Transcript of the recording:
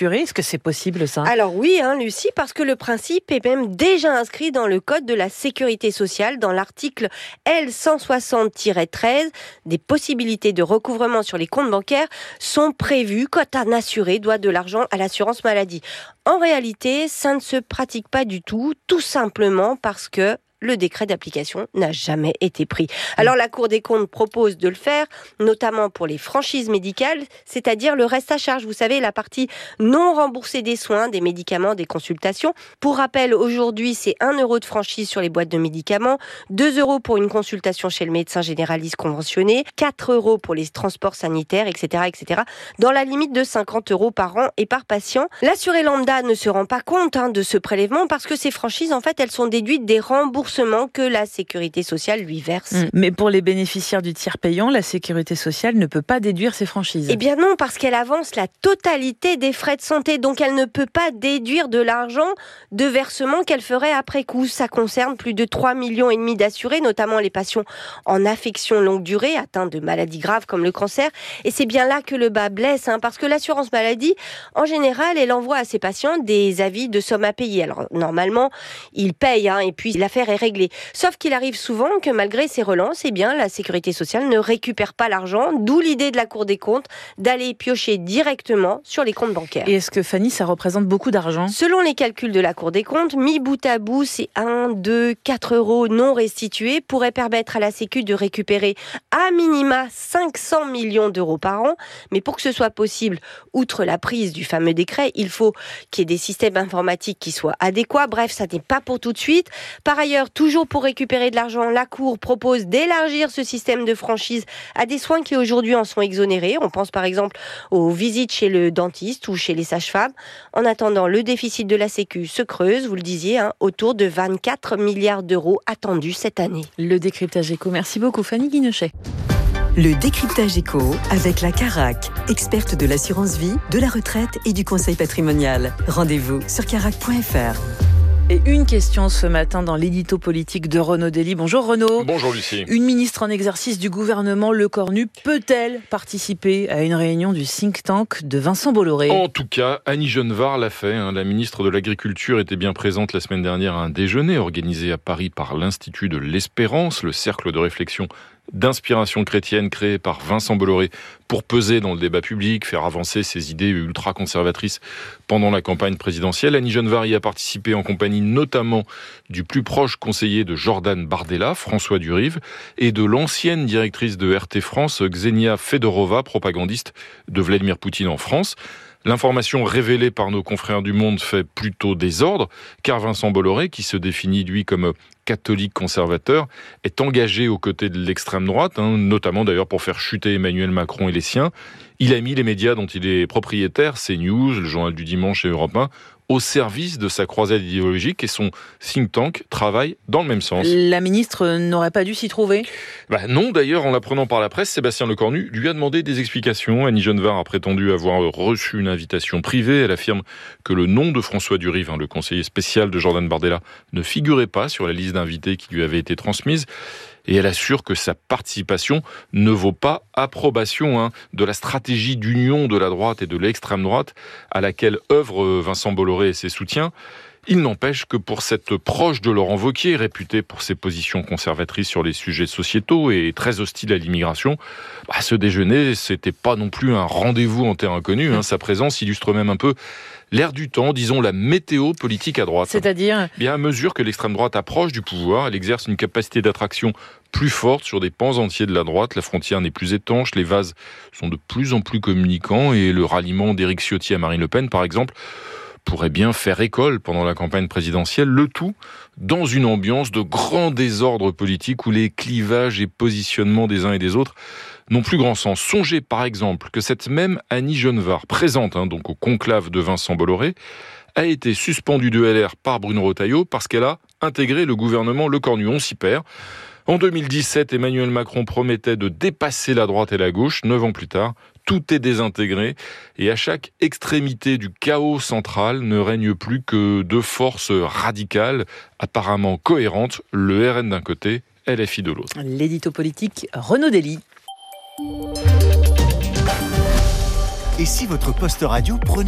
assurés. Est-ce que c'est possible ça ? Alors oui, Lucie, parce que le principe est même déjà inscrit dans le Code de la Sécurité sociale, dans l'article L160-13. Des possibilités de recouvrement sur les comptes bancaires sont prévues quand un assuré doit de l'argent à l'assurance maladie. En réalité, ça ne se pratique pas du tout simplement parce que le décret d'application n'a jamais été pris. Alors la Cour des comptes propose de le faire, notamment pour les franchises médicales, c'est-à-dire le reste à charge. Vous savez, la partie non remboursée des soins, des médicaments, des consultations. Pour rappel, aujourd'hui, c'est 1 € de franchise sur les boîtes de médicaments, 2 € pour une consultation chez le médecin généraliste conventionné, 4 € pour les transports sanitaires, etc., etc., dans la limite de 50 € par an et par patient. L'assuré lambda ne se rend pas compte de ce prélèvement parce que ces franchises, en fait, elles sont déduites des remboursements que la sécurité sociale lui verse. Mais pour les bénéficiaires du tiers payant, la sécurité sociale ne peut pas déduire ses franchises. Eh bien non, parce qu'elle avance la totalité des frais de santé, donc elle ne peut pas déduire de l'argent de versement qu'elle ferait après coup. Ça concerne plus de 3,5 millions d'assurés, notamment les patients en affection longue durée, atteints de maladies graves comme le cancer. Et c'est bien là que le bas blesse, parce que l'assurance maladie, en général, elle envoie à ses patients des avis de sommes à payer. Alors normalement, ils payent, et puis l'affaire est réglée. Sauf qu'il arrive souvent que malgré ces relances, la sécurité sociale ne récupère pas l'argent, d'où l'idée de la Cour des comptes d'aller piocher directement sur les comptes bancaires. Et est-ce que, Fanny, ça représente beaucoup d'argent ? Selon les calculs de la Cour des comptes, mis bout à bout, c'est 1, 2, 4 € non restitués pourraient permettre à la Sécu de récupérer à minima 500 millions d'euros par an. Mais pour que ce soit possible, outre la prise du fameux décret, il faut qu'il y ait des systèmes informatiques qui soient adéquats. Bref, ça n'est pas pour tout de suite. Par ailleurs, toujours pour récupérer de l'argent, la Cour propose d'élargir ce système de franchise à des soins qui aujourd'hui en sont exonérés. On pense par exemple aux visites chez le dentiste ou chez les sages-femmes. En attendant, le déficit de la Sécu se creuse, vous le disiez, autour de 24 milliards d'euros attendus cette année. Le décryptage éco. Merci beaucoup, Fanny Guinochet. Le décryptage éco avec la Carac, experte de l'assurance vie, de la retraite et du conseil patrimonial. Rendez-vous sur carac.fr. Et une question ce matin dans l'édito politique de Renaud Dely. Bonjour Renaud. Bonjour Lucie. Une ministre en exercice du gouvernement, Lecornu, peut-elle participer à une réunion du think tank de Vincent Bolloré ? En tout cas, Annie Genevard l'a fait. La ministre de l'Agriculture était bien présente la semaine dernière à un déjeuner organisé à Paris par l'Institut de l'Espérance, le cercle de réflexion d'inspiration chrétienne créé par Vincent Bolloré pour peser dans le débat public, faire avancer ses idées ultra-conservatrices pendant la campagne présidentielle. Annie Genevard y a participé en compagnie notamment du plus proche conseiller de Jordan Bardella, François Durive, et de l'ancienne directrice de RT France, Ksenia Fedorova, propagandiste de Vladimir Poutine en France. L'information révélée par nos confrères du Monde fait plutôt désordre, car Vincent Bolloré, qui se définit lui comme catholique conservateur, est engagé aux côtés de l'extrême droite, notamment d'ailleurs pour faire chuter Emmanuel Macron et les siens. Il a mis les médias dont il est propriétaire, CNews, le Journal du Dimanche et Europe 1, au service de sa croisade idéologique, et son think tank travaille dans le même sens. La ministre n'aurait pas dû s'y trouver ? Non, d'ailleurs, en l'apprenant par la presse, Sébastien Lecornu lui a demandé des explications. Annie Genevard a prétendu avoir reçu une invitation privée. Elle affirme que le nom de François Durive, le conseiller spécial de Jordan Bardella, ne figurait pas sur la liste d'invités qui lui avait été transmise. Et elle assure que sa participation ne vaut pas approbation de la stratégie d'union de la droite et de l'extrême droite à laquelle œuvre Vincent Bolloré et ses soutiens. Il n'empêche que pour cette proche de Laurent Wauquiez, réputée pour ses positions conservatrices sur les sujets sociétaux et très hostile à l'immigration, ce déjeuner, c'était pas non plus un rendez-vous en terre inconnue. Sa présence illustre même un peu l'air du temps, disons la météo politique à droite. C'est-à-dire ? À mesure que l'extrême droite approche du pouvoir, elle exerce une capacité d'attraction plus forte sur des pans entiers de la droite. La frontière n'est plus étanche, les vases sont de plus en plus communicants et le ralliement d'Éric Ciotti à Marine Le Pen, par exemple, pourrait bien faire école pendant la campagne présidentielle, le tout dans une ambiance de grand désordre politique où les clivages et positionnements des uns et des autres n'ont plus grand sens. Songez par exemple que cette même Annie Genevard, présente donc au conclave de Vincent Bolloré, a été suspendue de LR par Bruno Retailleau parce qu'elle a intégré le gouvernement Lecornu. On s'y perd. En 2017, Emmanuel Macron promettait de dépasser la droite et la gauche. 9 ans plus tard, tout est désintégré et à chaque extrémité du chaos central ne règne plus que deux forces radicales, apparemment cohérentes, le RN d'un côté, LFI de l'autre. L'édito politique, Renaud Dely. Et si votre poste radio prenait un coup de jazz ?